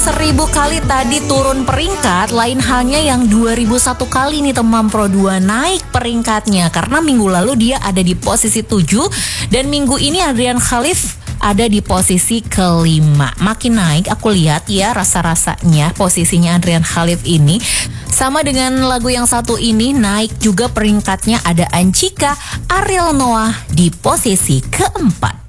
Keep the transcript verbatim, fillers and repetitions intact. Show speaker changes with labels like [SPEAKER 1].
[SPEAKER 1] Seribu kali tadi turun peringkat, lain halnya yang dua ribu satu kali nih teman Pro dua naik peringkatnya. Karena minggu lalu dia ada di posisi tujuh dan minggu ini Adrian Khalif ada di posisi kelima. Makin naik aku lihat ya rasa-rasanya posisinya Adrian Khalif ini. Sama dengan lagu yang satu ini, naik juga peringkatnya ada Anchika Ariel Noah di posisi keempat.